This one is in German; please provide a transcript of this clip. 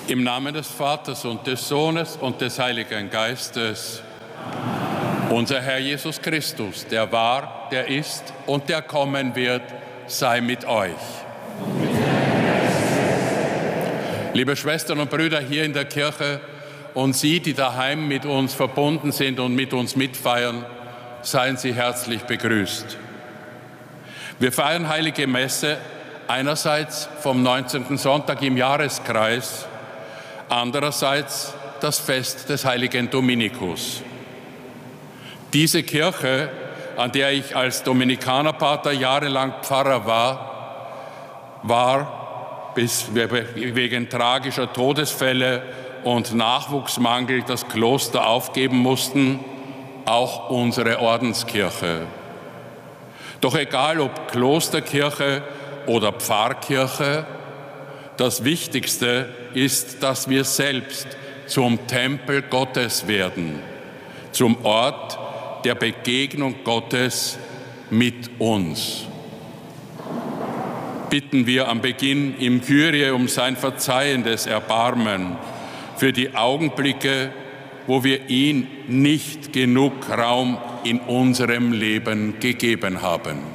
Im Namen des Vaters und des Sohnes und des Heiligen Geistes. Unser Herr Jesus Christus, der war, der ist und der kommen wird, sei mit euch. Liebe Schwestern und Brüder hier in der Kirche und Sie, die daheim mit uns verbunden sind und mit uns mitfeiern, seien Sie herzlich begrüßt. Wir feiern Heilige Messe einerseits vom 19. Sonntag im Jahreskreis, andererseits das Fest des heiligen Dominikus. Diese Kirche, an der ich als Dominikanerpater jahrelang Pfarrer war, bis wir wegen tragischer Todesfälle und Nachwuchsmangel das Kloster aufgeben mussten, auch unsere Ordenskirche. Doch egal ob Klosterkirche oder Pfarrkirche, das Wichtigste ist, dass wir selbst zum Tempel Gottes werden, zum Ort der Begegnung Gottes mit uns. Bitten wir am Beginn im Kyrie um sein verzeihendes Erbarmen für die Augenblicke, wo wir ihm nicht genug Raum in unserem Leben gegeben haben.